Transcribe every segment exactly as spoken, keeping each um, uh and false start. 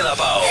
Αγαπάω.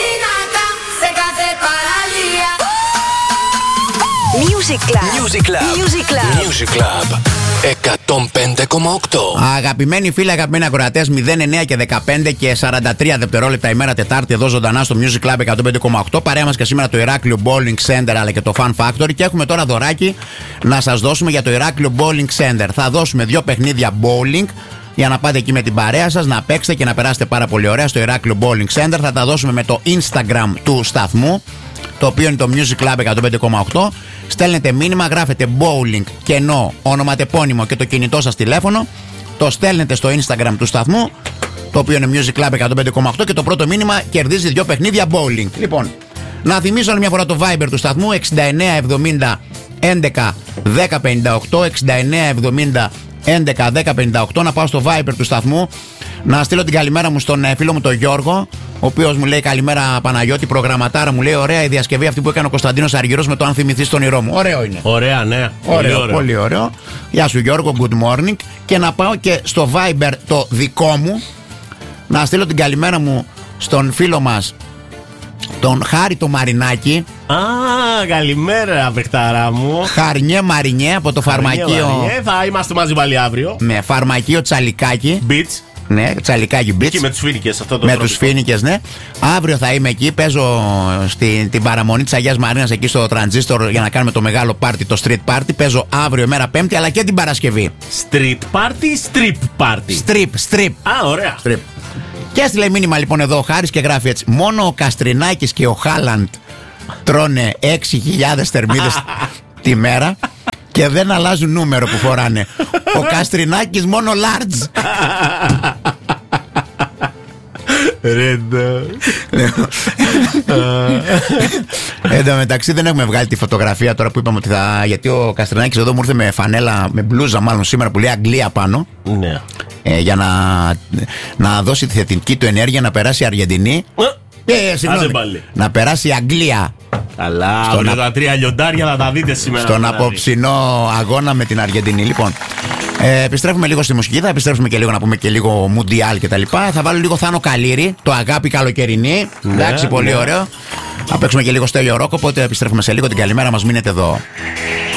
Music Club. Music Club. Music Club. Music Club. εκατόν πέντε κόμμα οκτώ. Αγαπημένοι φίλοι, αγαπημένοι ακροατές, μηδέν εννέα και δεκαπέντε και σαράντα τρία δευτερόλεπτα ημέρα Τετάρτη, εδώ ζωντανά στο Music Club εκατόν πέντε κόμμα οκτώ. Παρέα μας και σήμερα το Ηράκλειο Bowling Center αλλά και το Fun Factory. Και έχουμε τώρα δωράκι να σας δώσουμε για το Ηράκλειο Bowling Center. Θα δώσουμε δύο παιχνίδια bowling για να πάτε εκεί με την παρέα σας, να παίξετε και να περάσετε πάρα πολύ ωραία στο Ηράκλειο Bowling Center. Θα τα δώσουμε με το Instagram του σταθμού, το οποίο είναι το Music Club εκατόν πέντε κόμμα οκτώ. Στέλνετε μήνυμα, γράφετε bowling, κενό, ονοματεπώνυμο και το κινητό σας τηλέφωνο. Το στέλνετε στο Instagram του σταθμού, το οποίο είναι Music Club εκατόν πέντε κόμμα οκτώ, και το πρώτο μήνυμα κερδίζει δύο παιχνίδια bowling. Λοιπόν, να θυμίσω άλλη μια φορά το Viber του σταθμού, εξήντα εννέα εβδομήντα έντεκα δέκα πενήντα οκτώ, εξήντα εννέα εβδομήντα έντεκα δέκα πενήντα οκτώ. Να πάω στο Viber του σταθμού να στείλω την καλημέρα μου στον φίλο μου τον Γιώργο, ο οποίος μου λέει καλημέρα Παναγιώτη, προγραμματάρα, μου λέει ωραία η διασκευή αυτή που έκανε ο Κωνσταντίνος Αργυρός με το αν θυμηθείς τον όνειρό μου. Ωραίο είναι. Ωραία, ναι. Ωραίο, πολύ ωραίο. Πολύ ωραίο. Γεια σου Γιώργο, good morning. Και να πάω και στο Viber το δικό μου να στείλω την καλημέρα μου στον φίλο μας τον Χάρη το Μαρινάκη. Α, καλημέρα, παιχταρά μου. Χαρνιέ Μαρινιέ από το φαρμακείο. Μαρινιέ, θα είμαστε μαζί πάλι αύριο. Ναι, φαρμακείο Τσαλικάκι. Beach. Ναι, Τσαλικάκι Beach. Εκεί με τους φοίνικες, αυτό το Με τρόπο. τους φοίνικες, ναι. Αύριο θα είμαι εκεί. Παίζω στην την παραμονή της Αγίας Μαρίνας εκεί στο Τραντζίστορ για να κάνουμε το μεγάλο πάρτι, το street party. Παίζω αύριο ημέρα Πέμπτη αλλά και την Παρασκευή. Street party, strip party. Strip, strip. Α, ωραία. Strip. Και έστειλε μήνυμα λοιπόν εδώ ο Χάρης και γράφει έτσι: μόνο ο Καστρινάκης και ο Χάλαντ τρώνε έξι χιλιάδες θερμίδες τη μέρα και δεν αλλάζουν νούμερο που φοράνε. Ο Καστρινάκης μόνο large. Ρέντα. Εν τω μεταξύ δεν έχουμε βγάλει τη φωτογραφία τώρα που είπαμε ότι θα. Γιατί ο Καστρινάκης εδώ μου ήρθε με φανέλα, με μπλούζα μάλλον σήμερα που λέει Αγγλία πάνω. Ναι. Ε, για να, να δώσει τη θετική του ενέργεια να περάσει η Αργεντινή. Ε, συγγνώμη, να περάσει η Αγγλία. Καλά, Στον όλα τα τρία λιοντάρια θα τα δείτε σήμερα. Στον απόψινό αγώνα με την Αργεντινή. Λοιπόν, ε, επιστρέφουμε λίγο στη μουσική, θα επιστρέψουμε και λίγο να πούμε και λίγο Μουντιάλ και τα λοιπά. Θα βάλω λίγο Θάνο Καλήρη, το Αγάπη Καλοκαιρινή. Ναι, εντάξει, πολύ ναι. ωραίο. Θα παίξουμε και λίγο Στέλιο Ρόκο, οπότε επιστρέφουμε σε λίγο. Την καλημέρα μας, μείνετε εδώ.